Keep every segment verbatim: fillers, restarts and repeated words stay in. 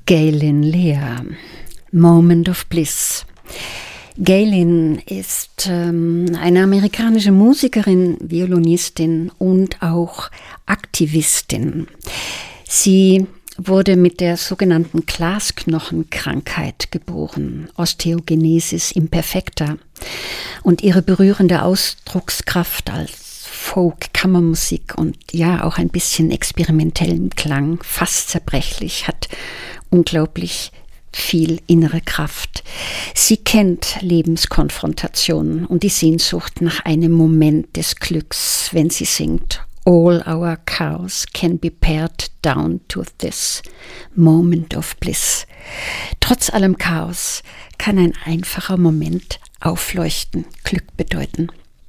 Gaylin Lea, Moment of Bliss. Gaylin ist ähm, eine amerikanische Musikerin, Violinistin und auch Aktivistin. Sie wurde mit der sogenannten Glasknochenkrankheit geboren, Osteogenesis imperfecta. Und ihre berührende Ausdruckskraft als Folk, Kammermusik und ja auch ein bisschen experimentellen Klang, fast zerbrechlich, hat unglaublich viel innere Kraft. Sie kennt Lebenskonfrontationen und die Sehnsucht nach einem Moment des Glücks, wenn sie singt: All our cows can be pared down to this moment of bliss. Trotz allem Chaos kann ein einfacher Moment aufleuchten, Glück bedeuten.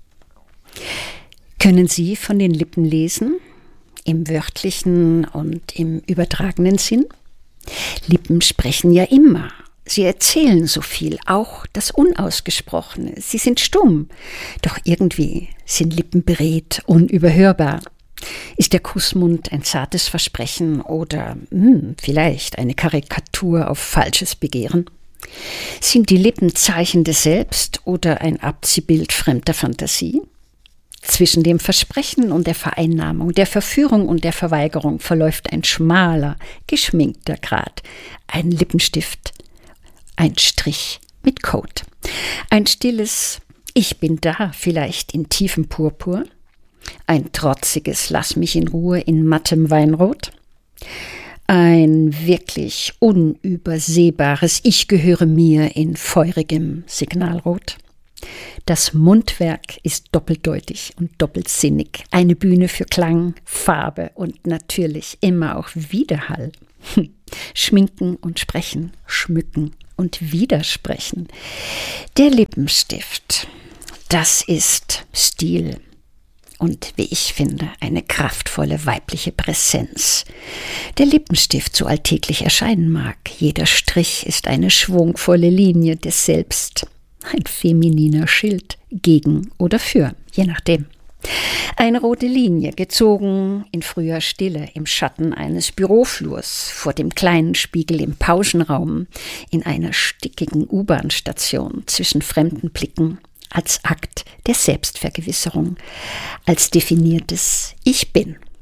Können Sie von den Lippen lesen? Im wörtlichen und im übertragenen Sinn? Lippen sprechen ja immer. Sie erzählen so viel, auch das Unausgesprochene. Sie sind stumm, doch irgendwie sind Lippen beredt, unüberhörbar. Ist der Kussmund ein zartes Versprechen oder hm, vielleicht eine Karikatur auf falsches Begehren? Sind die Lippen Zeichen des Selbst oder ein Abziehbild fremder Fantasie? Zwischen dem Versprechen und der Vereinnahmung, der Verführung und der Verweigerung verläuft ein schmaler, geschminkter Grat, ein Lippenstift, ein Strich mit Code. Ein stilles Ich bin da, vielleicht in tiefem Purpur, ein trotziges Lass mich in Ruhe in mattem Weinrot, ein wirklich unübersehbares Ich gehöre mir in feurigem Signalrot. Das Mundwerk ist doppeldeutig und doppelsinnig, eine Bühne für Klang, Farbe und natürlich immer auch Widerhall. Schminken und sprechen, schmücken und widersprechen. Der Lippenstift, das ist Stil und, wie ich finde, eine kraftvolle weibliche Präsenz. Der Lippenstift so alltäglich erscheinen mag, jeder Strich ist eine schwungvolle Linie des Selbst. Ein femininer Schild, gegen oder für, je nachdem. Eine rote Linie, gezogen in früher Stille, im Schatten eines Büroflurs, vor dem kleinen Spiegel im Pausenraum, in einer stickigen U-Bahn-Station, zwischen fremden Blicken, als Akt der Selbstvergewisserung, als definiertes Ich bin.